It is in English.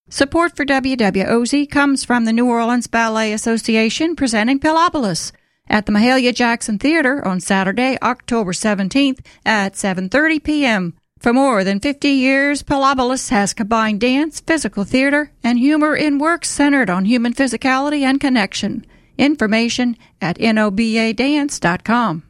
Support for WWOZ comes from the New Orleans Ballet Association presenting Pilopolis at the Mahalia Jackson Theater on Saturday, October 17th at 7:30 p.m. For more than 50 years, Pilopolis has combined dance, physical theater, and humor in works centered on human physicality and connection. Information at nobadance.com.